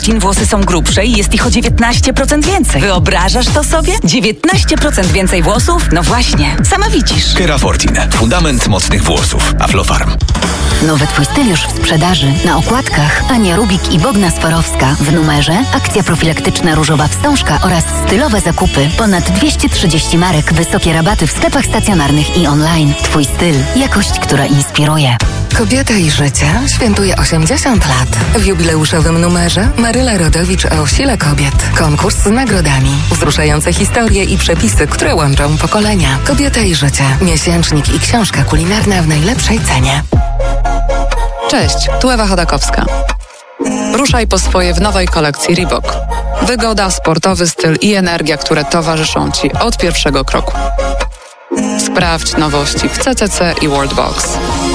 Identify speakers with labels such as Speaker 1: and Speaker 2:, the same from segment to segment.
Speaker 1: Włosy są grubsze i jest ich o 19% więcej. Wyobrażasz to sobie? 19% więcej włosów? No właśnie, sama widzisz.
Speaker 2: Kerafortin. Fundament mocnych włosów. Aflofarm.
Speaker 3: Nowy Twój styl już w sprzedaży. Na okładkach Ania Rubik i Bogna Swarowska. W numerze akcja profilaktyczna różowa wstążka oraz stylowe zakupy. Ponad 230 marek, wysokie rabaty w sklepach stacjonarnych i online. Twój styl. Jakość, która inspiruje.
Speaker 4: Kobieta i życie świętuje 80 lat. W jubileuszowym numerze Maryla Rodowicz o sile kobiet. Konkurs z nagrodami. Wzruszające historie i przepisy, które łączą pokolenia. Kobieta i życie. Miesięcznik i książka kulinarna w najlepszej cenie.
Speaker 5: Cześć, tu Ewa Chodakowska. Ruszaj po swoje w nowej kolekcji Reebok. Wygoda, sportowy styl i energia, które towarzyszą Ci od pierwszego kroku. Sprawdź nowości w CCC i Worldbox.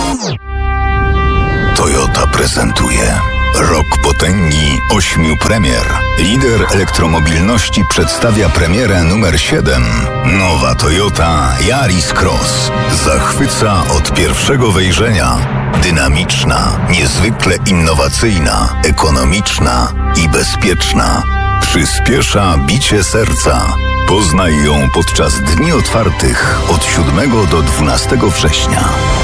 Speaker 6: Toyota prezentuje Rok potęgi 8 premier. Lider elektromobilności przedstawia premierę numer 7. Nowa Toyota Yaris Cross. Zachwyca od pierwszego wejrzenia. Dynamiczna, niezwykle innowacyjna, ekonomiczna i bezpieczna. Przyspiesza bicie serca. Poznaj ją podczas dni otwartych od 7 do 12 września.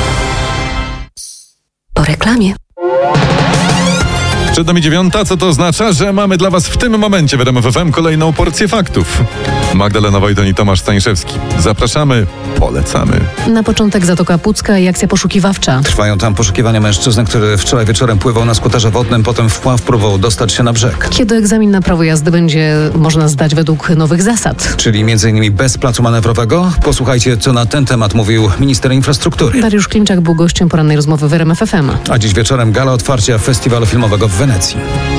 Speaker 4: Po reklamie.
Speaker 7: Przed nami 9, co to oznacza, że mamy dla Was w tym momencie w RMF FM kolejną porcję faktów. Magdalena Wojton i Tomasz Staniszewski. Zapraszamy, polecamy.
Speaker 8: Na początek Zatoka Pucka i akcja poszukiwawcza.
Speaker 9: Trwają tam poszukiwania mężczyzny, który wczoraj wieczorem pływał na skuterze wodnym, potem wpław próbował dostać się na brzeg.
Speaker 8: Kiedy egzamin na prawo jazdy będzie można zdać według nowych zasad.
Speaker 9: Czyli m.in. bez placu manewrowego? Posłuchajcie, co na ten temat mówił minister infrastruktury.
Speaker 8: Dariusz Klimczak był gościem porannej rozmowy w RMF FM.
Speaker 9: A dziś wieczorem gala otwarcia festiwalu filmowego w Wenecji.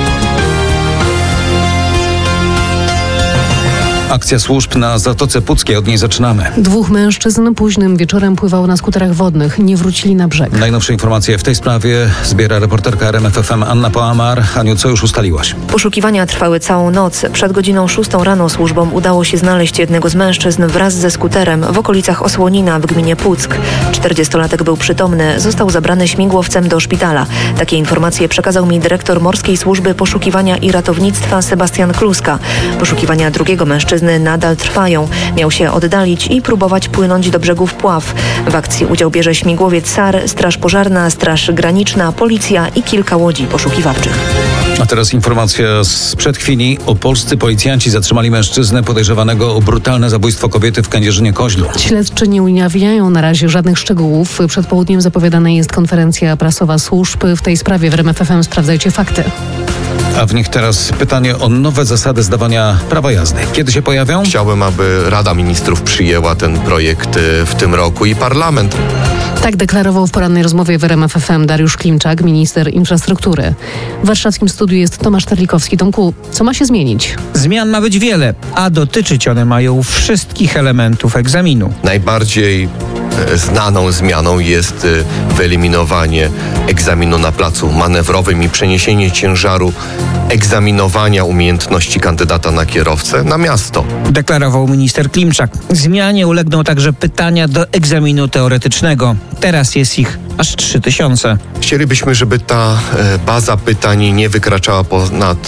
Speaker 9: Akcja służb na Zatoce Puckiej, od niej zaczynamy.
Speaker 8: 2 mężczyzn późnym wieczorem pływało na skuterach wodnych, nie wrócili na brzeg.
Speaker 9: Najnowsze informacje w tej sprawie zbiera reporterka RMF FM Anna Poamar. Aniu, co już ustaliłaś?
Speaker 10: Poszukiwania trwały całą noc. Przed godziną 6 rano służbom udało się znaleźć jednego z mężczyzn wraz ze skuterem w okolicach Osłonina w gminie Puck. 40-latek był przytomny, został zabrany śmigłowcem do szpitala. Takie informacje przekazał mi dyrektor Morskiej Służby Poszukiwania i Ratownictwa Sebastian Kluska. Poszukiwania drugiego mężczyzny nadal trwają. Miał się oddalić i próbować płynąć do brzegu wpław. W akcji udział bierze śmigłowiec SAR, Straż Pożarna, Straż Graniczna, Policja i kilka łodzi poszukiwawczych.
Speaker 9: A teraz informacja sprzed chwili. Opolscy policjanci zatrzymali mężczyznę podejrzewanego o brutalne zabójstwo kobiety w Kędzierzynie-Koźlu.
Speaker 8: Śledczy nie ujawniają na razie żadnych szczegółów. Przed południem zapowiadana jest konferencja prasowa służb. W tej sprawie w RMF FM sprawdzajcie fakty.
Speaker 9: A w nich teraz pytanie o nowe zasady zdawania prawa jazdy. Kiedy się pojawią?
Speaker 11: Chciałbym, aby Rada Ministrów przyjęła ten projekt w tym roku i Parlament.
Speaker 8: Tak deklarował w porannej rozmowie w RMF FM Dariusz Klimczak, minister infrastruktury. W warszawskim studiu jest Tomasz Terlikowski. Tomku, co ma się zmienić?
Speaker 12: Zmian ma być wiele, a dotyczyć one mają wszystkich elementów egzaminu.
Speaker 11: Najbardziej znaną zmianą jest wyeliminowanie egzaminu na placu manewrowym i przeniesienie ciężaru egzaminowania umiejętności kandydata na kierowcę na miasto.
Speaker 12: Deklarował minister Klimczak. Zmianie ulegną także pytania do egzaminu teoretycznego. Teraz jest ich aż 3000.
Speaker 11: Chcielibyśmy, żeby ta baza pytań nie wykraczała ponad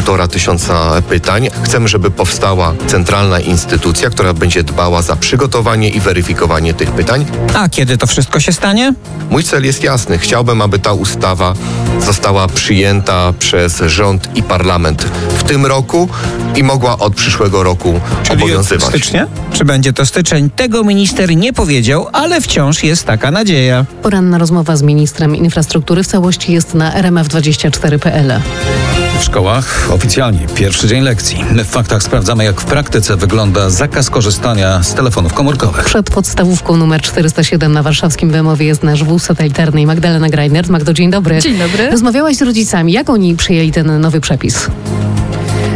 Speaker 11: 1500 pytań. Chcemy, żeby powstała centralna instytucja, która będzie dbała za przygotowanie i weryfikowanie tych pytań.
Speaker 12: A kiedy to wszystko się stanie?
Speaker 11: Mój cel jest jasny. Chciałbym, aby ta ustawa została przyjęta przez rząd i parlament w tym roku i mogła od przyszłego roku obowiązywać.
Speaker 12: Stycznia? Czy będzie to styczeń? Tego minister nie powiedział, ale wciąż jest taka nadzieja.
Speaker 8: Poranna rozmowa z ministrem infrastruktury w całości jest na rmf24.pl.
Speaker 9: W szkołach oficjalnie pierwszy dzień lekcji. W faktach sprawdzamy, jak w praktyce wygląda zakaz korzystania z telefonów komórkowych.
Speaker 8: Przed podstawówką numer 407 na warszawskim Bemowie jest nasz wóz satelitarny Magdalena Greinert. Magdo, dzień dobry.
Speaker 13: Dzień dobry.
Speaker 8: Rozmawiałaś z rodzicami. Jak oni przyjęli ten nowy przepis?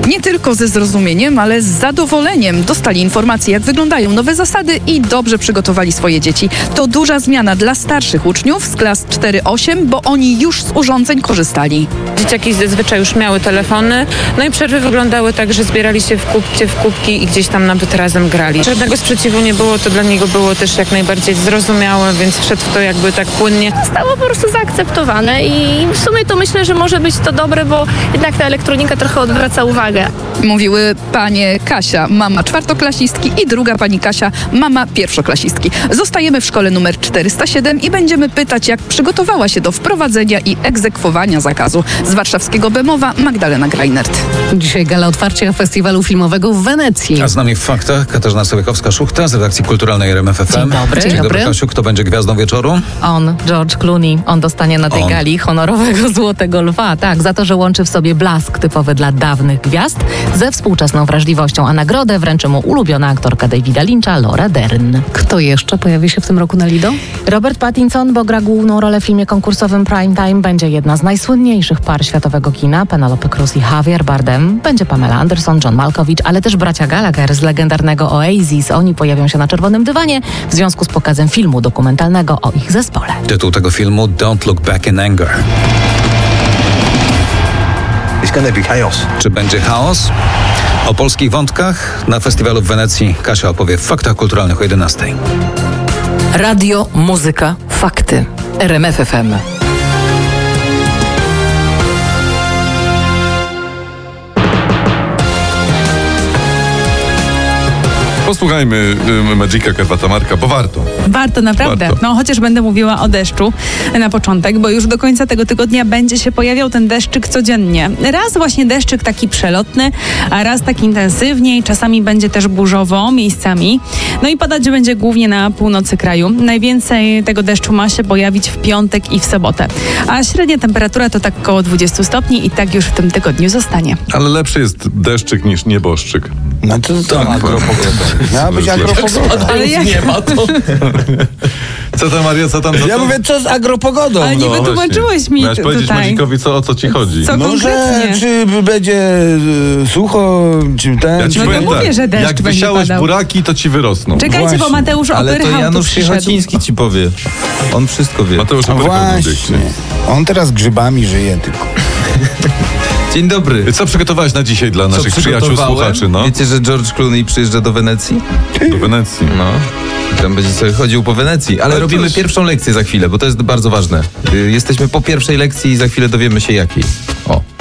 Speaker 13: Nie tylko ze zrozumieniem, ale z zadowoleniem dostali informacje, jak wyglądają nowe zasady i dobrze przygotowali swoje dzieci. To duża zmiana dla starszych uczniów z klas 4-8, bo oni już z urządzeń korzystali.
Speaker 14: Dzieciaki zazwyczaj już miały telefony, no i przerwy wyglądały tak, że zbierali się w kubki i gdzieś tam nawet razem grali. Żadnego sprzeciwu nie było, to dla niego było też jak najbardziej zrozumiałe, więc wszedł w to jakby tak płynnie.
Speaker 15: Zostało po prostu zaakceptowane i w sumie to myślę, że może być to dobre, bo jednak ta elektronika trochę odwraca uwagę.
Speaker 13: Mówiły panie Kasia, mama czwartoklasistki i druga pani Kasia, mama pierwszoklasistki. Zostajemy w szkole numer 407 i będziemy pytać, jak przygotowała się do wprowadzenia i egzekwowania zakazu. Z warszawskiego Bemowa Magdalena Greinert.
Speaker 8: Dzisiaj gala otwarcia festiwalu filmowego w Wenecji.
Speaker 9: A z nami w faktach Katarzyna Sobiechowska-Szuchta z redakcji kulturalnej RMF FM.
Speaker 16: Dzień dobry.
Speaker 9: Dzień dobry, Kasiu. Kto będzie gwiazdą wieczoru?
Speaker 16: On, George Clooney. On dostanie na tej gali honorowego Złotego Lwa. Tak, za to, że łączy w sobie blask typowy dla dawnych gwiazd ze współczesną wrażliwością, a nagrodę wręczy mu ulubiona aktorka Davida Lyncha, Laura Dern.
Speaker 8: Kto jeszcze pojawi się w tym roku na Lido?
Speaker 16: Robert Pattinson, bo gra główną rolę w filmie konkursowym Prime Time. Będzie jedna z najsłynniejszych par światowego kina, Penelope Cruz i Javier Bardem. Będzie Pamela Anderson, John Malkovich, ale też bracia Gallagher z legendarnego Oasis. Oni pojawią się na czerwonym dywanie w związku z pokazem filmu dokumentalnego o ich zespole.
Speaker 9: Tytuł tego filmu Don't Look Back in Anger. Czy będzie chaos? O polskich wątkach na festiwalu w Wenecji Kasia opowie w Faktach Kulturalnych o 11.
Speaker 17: Radio, muzyka, fakty. RMF FM.
Speaker 7: Posłuchajmy Magica Karwata Marka, bo warto.
Speaker 18: Warto, naprawdę.
Speaker 7: Warto.
Speaker 18: No chociaż będę mówiła o deszczu na początek, bo już do końca tego tygodnia będzie się pojawiał ten deszczyk codziennie. Raz właśnie deszczyk taki przelotny, a raz tak intensywniej. Czasami będzie też burzowo miejscami. No i padać będzie głównie na północy kraju. Najwięcej tego deszczu ma się pojawić w piątek i w sobotę. A średnia temperatura to tak około 20 stopni i tak już w tym tygodniu zostanie.
Speaker 7: Ale lepszy jest deszczyk niż nieboszczyk.
Speaker 19: No to agropogoda. Miała być agropogoda.
Speaker 18: Ale jak
Speaker 19: nie ma to.
Speaker 7: Co tam, Maria, co tam?
Speaker 19: Ja mówię, co z agropogodą?
Speaker 18: Ale nie wytłumaczyłeś mi
Speaker 7: Miałeś powiedzieć
Speaker 18: tutaj.
Speaker 7: Mazikowi, o co ci chodzi.
Speaker 18: Co konkretnie?
Speaker 19: Czy będzie sucho, czy ten...
Speaker 7: Ja ci
Speaker 18: No
Speaker 7: powiem
Speaker 18: to mówię,
Speaker 7: tak,
Speaker 18: że deszcz
Speaker 7: jak
Speaker 18: będzie
Speaker 7: wysiałeś
Speaker 18: padał.
Speaker 7: buraki, to ci wyrosną.
Speaker 18: Czekajcie, bo Mateusz Opyrchał tu przyszedł.
Speaker 20: ci powie. On wszystko wie.
Speaker 7: Mateusz Opyrchał
Speaker 19: Właśnie. On teraz grzybami żyje tylko.
Speaker 20: Dzień dobry.
Speaker 7: Co przygotowałeś na dzisiaj dla naszych przyjaciół, słuchaczy? No?
Speaker 20: Wiecie, że George Clooney przyjeżdża do Wenecji?
Speaker 7: Do Wenecji.
Speaker 20: No. Tam będzie sobie chodził po Wenecji. Ale robimy pierwszą lekcję za chwilę, bo to jest bardzo ważne. Jesteśmy po pierwszej lekcji i za chwilę dowiemy się jakiej. O.